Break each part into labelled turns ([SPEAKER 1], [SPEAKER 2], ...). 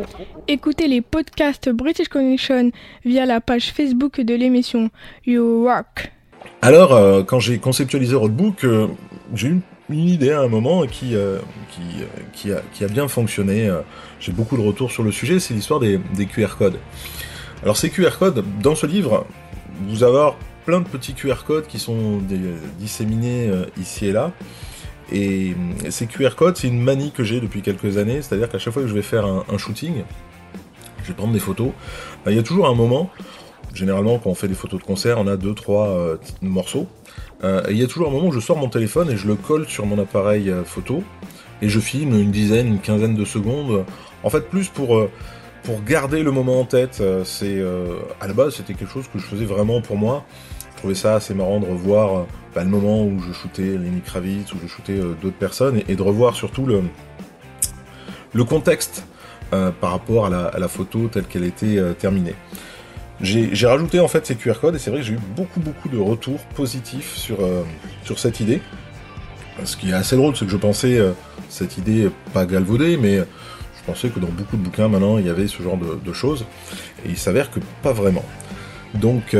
[SPEAKER 1] Écoutez les podcasts British Connection via la page Facebook de l'émission You Rock.
[SPEAKER 2] Alors, quand j'ai conceptualisé Roadbook, j'ai eu une idée à un moment qui a bien fonctionné. J'ai beaucoup de retours sur le sujet, c'est l'histoire des QR codes. Alors ces QR codes, dans ce livre, vous allez avoir plein de petits QR codes qui sont disséminés ici et là. Et ces QR codes, c'est une manie que j'ai depuis quelques années, c'est-à-dire qu'à chaque fois que je vais faire un shooting, je vais prendre des photos, il y a toujours un moment, généralement quand on fait des photos de concert, on a 2-3 morceaux, et il y a toujours un moment où je sors mon téléphone et je le colle sur mon appareil photo, et je filme une dizaine, une quinzaine de secondes, en fait plus pour garder le moment en tête. À la base c'était quelque chose que je faisais vraiment pour moi. Je trouvais ça assez marrant de revoir le moment où je shootais Lenny Kravitz, où je shootais d'autres personnes, et de revoir surtout le contexte par rapport à la photo telle qu'elle était terminée. J'ai rajouté en fait ces QR codes, et c'est vrai que j'ai eu beaucoup de retours positifs sur cette idée. Ce qui est assez drôle, c'est que je pensais cette idée pas galvaudée, mais je pensais que dans beaucoup de bouquins maintenant il y avait ce genre de choses, et il s'avère que pas vraiment. Donc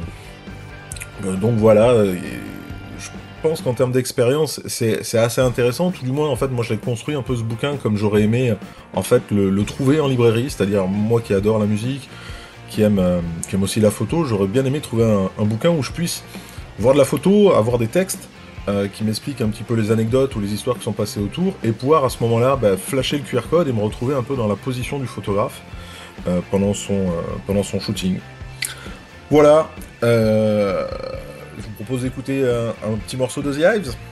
[SPEAKER 2] voilà, je pense qu'en termes d'expérience, c'est assez intéressant, tout du moins en fait moi j'ai construit un peu ce bouquin comme j'aurais aimé en fait le trouver en librairie, c'est-à-dire moi qui adore la musique, qui aime aussi la photo, j'aurais bien aimé trouver un bouquin où je puisse voir de la photo, avoir des textes qui m'expliquent un petit peu les anecdotes ou les histoires qui sont passées autour, et pouvoir à ce moment-là flasher le QR code et me retrouver un peu dans la position du photographe pendant son shooting. Voilà, je vous propose d'écouter un petit morceau de The Hives.